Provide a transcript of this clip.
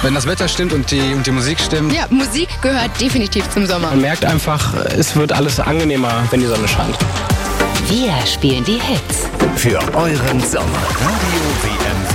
Wenn das Wetter stimmt und die Musik stimmt. Ja, Musik gehört definitiv zum Sommer. Man merkt einfach, es wird alles angenehmer, wenn die Sonne scheint. Wir spielen die Hits. Für euren Sommer. Radio WM